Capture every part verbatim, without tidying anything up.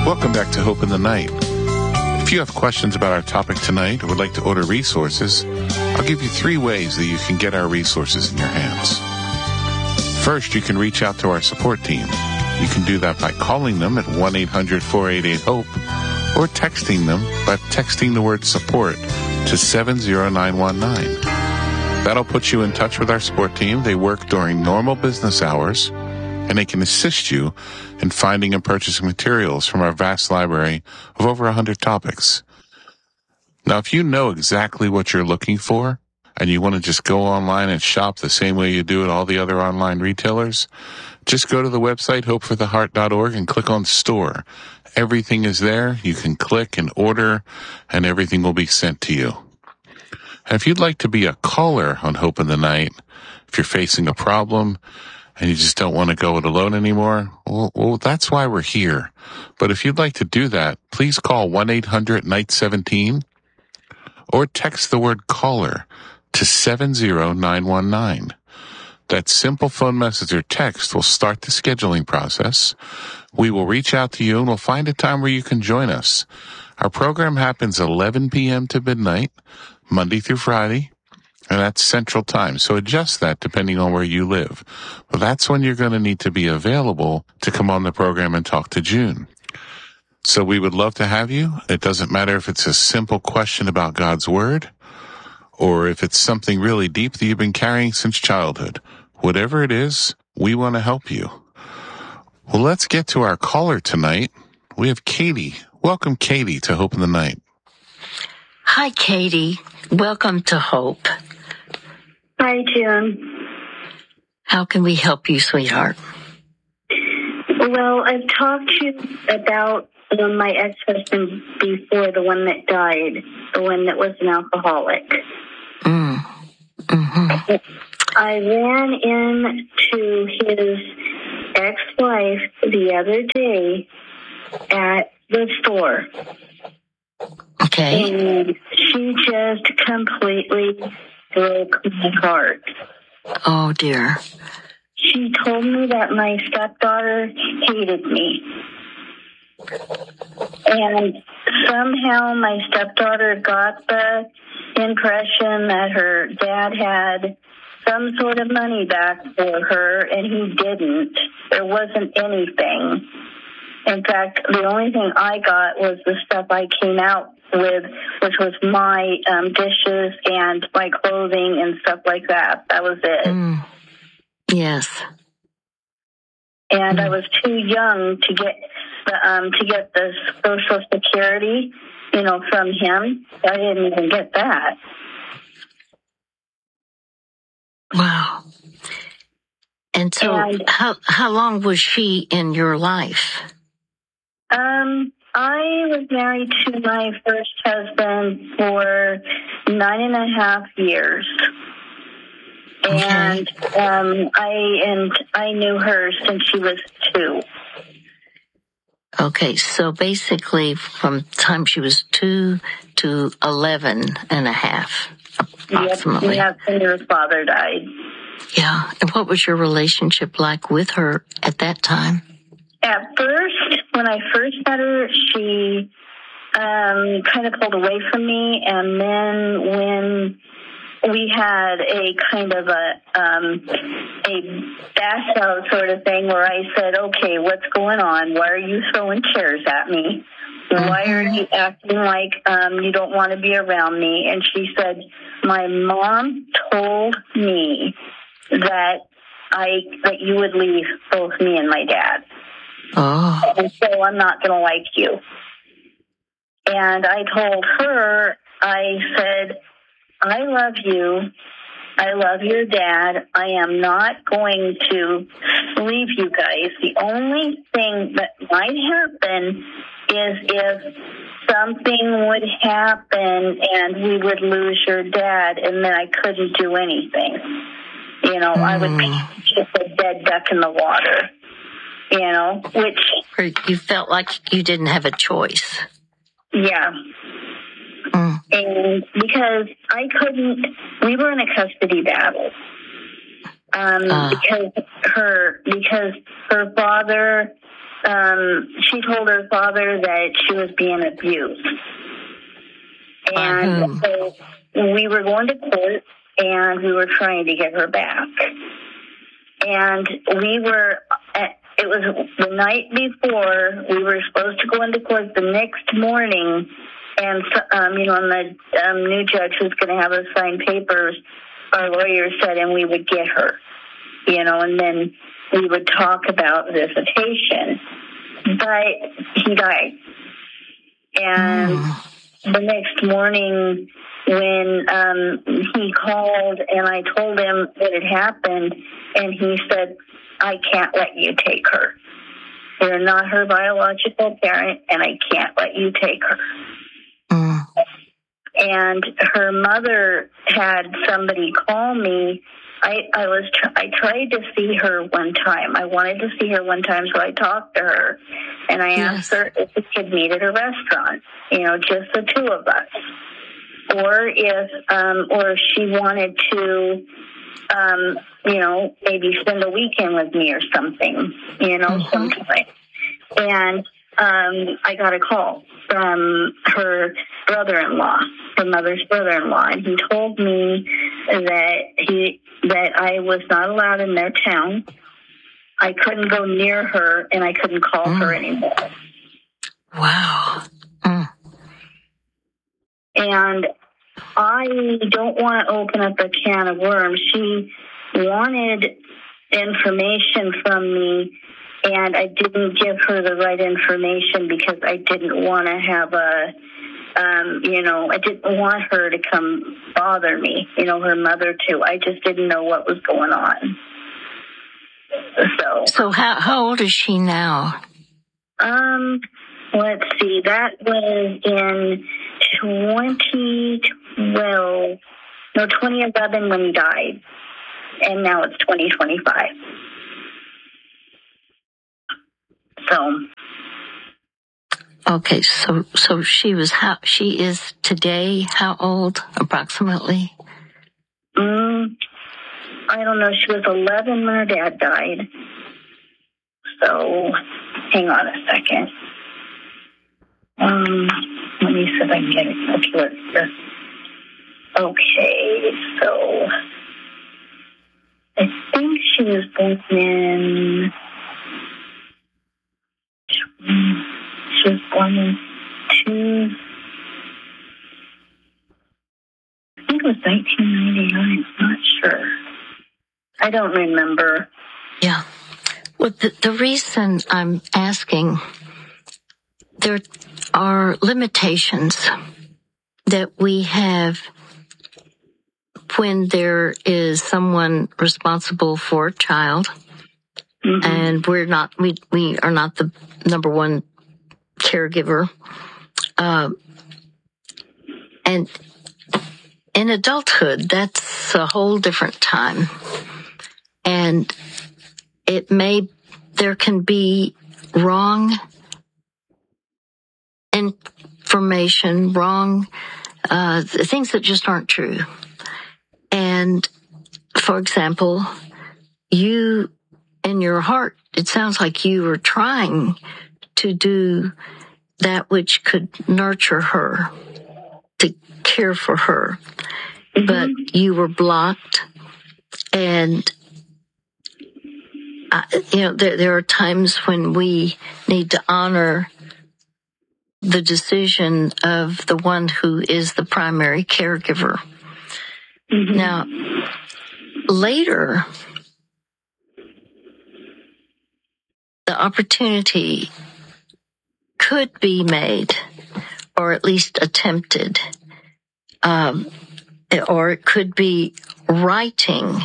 Welcome back to Hope in the Night. If you have questions about our topic tonight or would like to order resources, I'll give you three ways that you can get our resources in your hands. First, you can reach out to our support team. You can do that by calling them at one eight hundred four eight eight HOPE or texting them by texting the word support to seven zero nine one nine. That'll put you in touch with our support team. They work during normal business hours, and they can assist you in finding and purchasing materials from our vast library of over one hundred topics. Now, if you know exactly what you're looking for, and you want to just go online and shop the same way you do at all the other online retailers, just go to the website, hope for the heart dot org, and click on Store. Everything is there. You can click and order, and everything will be sent to you. And if you'd like to be a caller on Hope in the Night, if you're facing a problem and you just don't want to go it alone anymore, well, well, that's why we're here. But if you'd like to do that, please call one eight hundred N I G H T one seven or text the word caller to seven zero nine one nine. That simple phone message or text will start the scheduling process. We will reach out to you and we'll find a time where you can join us. Our program happens eleven p.m. to midnight, Monday through Friday, and that's Central Time. So adjust that depending on where you live. Well, that's when you're going to need to be available to come on the program and talk to June. So we would love to have you. It doesn't matter if it's a simple question about God's Word or if it's something really deep that you've been carrying since childhood. Whatever it is, we want to help you. Well, let's get to our caller tonight. We have Katie. Welcome, Katie, to Hope in the Night. Hi, Katie. Welcome to Hope. Hi, Jim. How can we help you, sweetheart? Well, I've talked to you about um, my ex-husband before, the one that died, the one that was an alcoholic. Mm. Mm-hmm. I ran into his ex-wife the other day at the store. Okay. And she just completely broke my heart. Oh, dear. She told me that my stepdaughter hated me. And somehow my stepdaughter got the impression that her dad had some sort of money back for her, and he didn't. There wasn't anything. In fact, the only thing I got was the stuff I came out with, which was my um, dishes and my clothing and stuff like that. That was it. Mm. Yes. And mm. I was too young to get the um, to get the Social Security, you know, from him. I didn't even get that. Wow. And so, and, how how long was she in your life? Um, I was married to my first husband for nine and a half years. Okay. And um, I and I knew her since she was two. Okay, so basically from the time she was two to eleven and a half, approximately. Yep, that's when her father died. Yeah, and what was your relationship like with her at that time? At first, when I first met her, she um, kind of pulled away from me, and then when we had a kind of a um, a bash out sort of thing where I said, okay, what's going on? Why are you throwing chairs at me? Why are you acting like um, you don't want to be around me? And she said, my mom told me that I that you would leave both me and my dad. Oh. And so I'm not going to like you. And I told her, I said, I love you. I love your dad. I am not going to leave you guys. The only thing that might happen is if something would happen and we would lose your dad, and then I couldn't do anything. You know, mm. I would be just a dead duck in the water. You know, which... You felt like you didn't have a choice. Yeah. Mm. And because I couldn't, we were in a custody battle. Um, uh. because her, because her father um, she told her father that she was being abused. And so we were going to court, and we were trying to get her back. And we were, at, it was the night before, we were supposed to go into court the next morning, and, um, you know, and the um, new judge was going to have us sign papers, our lawyer said, and we would get her, you know, and then we would talk about visitation. But he died. And mm. the next morning, when um, he called and I told him what had happened, and he said, I can't let you take her. You're not her biological parent, and I can't let you take her. Mm. And her mother had somebody call me. I, I was tr- I tried to see her one time. I wanted to see her one time, so I talked to her, and I yes. asked her if we could meet at a restaurant, you know, just the two of us. Or if, um, or if she wanted to, um, you know, maybe spend a weekend with me or something, you know, mm-hmm. sometime. And um, I got a call from her brother-in-law, her mother's brother-in-law, and he told me that he that I was not allowed in their town. I couldn't go near her, and I couldn't call mm. her anymore. Wow. Mm. And I don't want to open up a can of worms. She wanted information from me, and I didn't give her the right information because I didn't want to have a, um, you know, I didn't want her to come bother me, you know, her mother too. I just didn't know what was going on. So, so how, how old is she now? Um, let's see, that was in twenty twelve, no, twenty eleven when he died, and now it's twenty twenty-five. So. Okay, so so she was how she is today? How old approximately? Mm, I don't know. She was eleven when her dad died. So, hang on a second. Um, let me see if I can get a calculator here. Okay, so I think she was born in. She was born in two. I think it was nineteen ninety-nine. I'm not sure. I don't remember. Yeah. Well, the, the reason I'm asking, there are limitations that we have when there is someone responsible for a child, mm-hmm. and we're not, we, we are not the number one caregiver. Uh, and in adulthood, that's a whole different time. And it may, there can be wrong information, wrong, uh, things that just aren't true. And for example, you, in your heart, it sounds like you were trying to do that which could nurture her, to care for her, mm-hmm. but you were blocked. And uh, you know, there, there are times when we need to honor the decision of the one who is the primary caregiver. Mm-hmm. Now, later, the opportunity could be made, or at least attempted, um, or it could be writing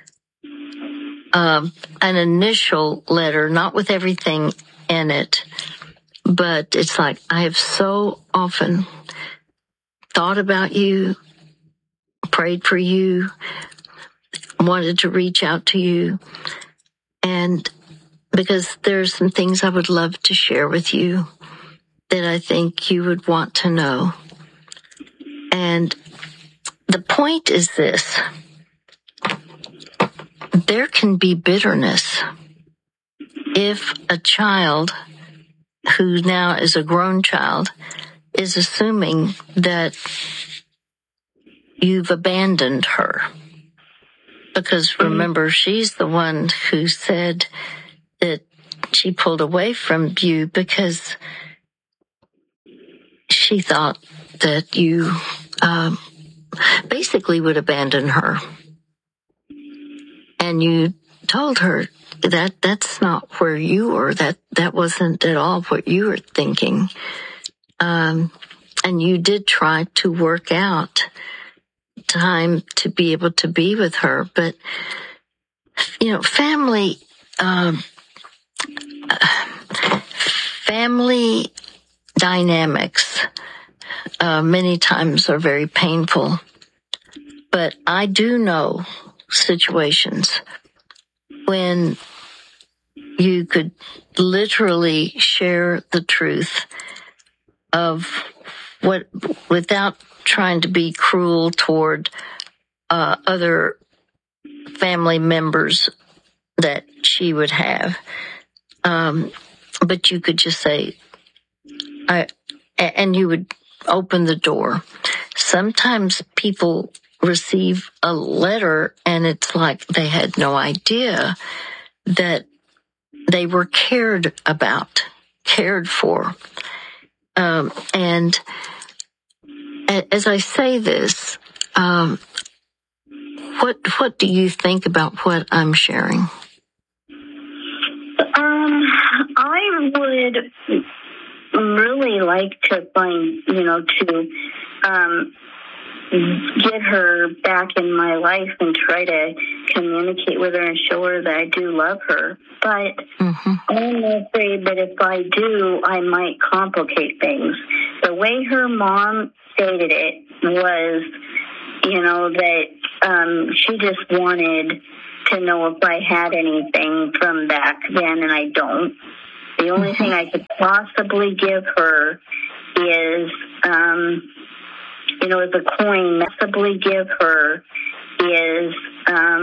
um, an initial letter, not with everything in it, but it's like, I have so often thought about you, prayed for you, wanted to reach out to you, and because there's some things I would love to share with you that I think you would want to know. And the point is this: there can be bitterness if a child who now is a grown child is assuming that you've abandoned her. Because remember, she's the one who said that she pulled away from you because she thought that you um, basically would abandon her. And you told her that that's not where you were. That that wasn't at all what you were thinking. Um, and you did try to work out time to be able to be with her. But, you know, family, um, family dynamics uh, many times are very painful. But I do know situations when you could literally share the truth of what, without trying to be cruel toward uh, other family members that she would have. Um, but you could just say, I, and you would open the door. Sometimes people receive a letter and it's like they had no idea that they were cared about, cared for. Um, and as I say this, um, what what do you think about what I'm sharing? Um, I would really like to find, you know, to um, get her back in my life and try to communicate with her and show her that I do love her. But mm-hmm. I'm afraid that if I do, I might complicate things. The way her mom stated it was, you know, that um, she just wanted to know if I had anything from back then, and I don't. The only mm-hmm. thing I could possibly give her is, um, you know, as a coin, possibly give her is um,